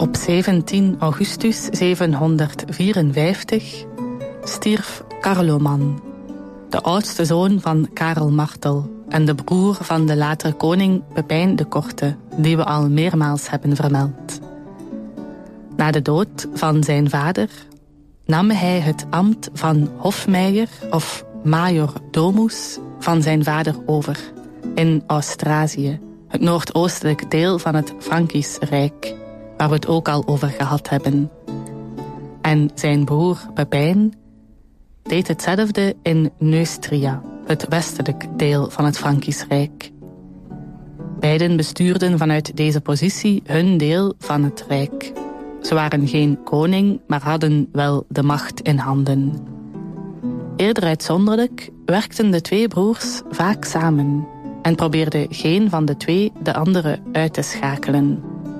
Op 17 augustus 754 stierf Carloman, de oudste zoon van Karel Martel en de broer van de latere koning Pepijn de Korte, die we al meermaals hebben vermeld. Na de dood van zijn vader nam hij het ambt van hofmeier of major domus van zijn vader over in Austrasië, het noordoostelijk deel van het Frankisch Rijk, waar we het ook al over gehad hebben. En zijn broer Pepijn deed hetzelfde in Neustria, het westelijk deel van het Frankisch Rijk. Beiden bestuurden vanuit deze positie hun deel van het Rijk. Ze waren geen koning, maar hadden wel de macht in handen. Eerder uitzonderlijk werkten de twee broers vaak samen en probeerde geen van de twee de andere uit te schakelen.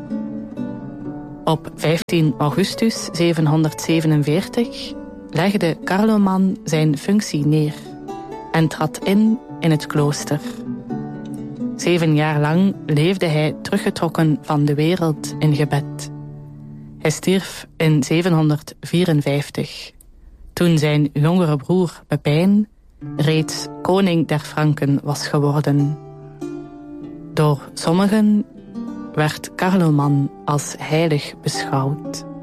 Op 15 augustus 747 legde Carloman zijn functie neer en trad in het klooster. 7 jaar lang leefde hij teruggetrokken van de wereld in gebed. Hij stierf in 754, toen zijn jongere broer Pepijn reeds koning der Franken was geworden. Door sommigen werd Carloman als heilig beschouwd.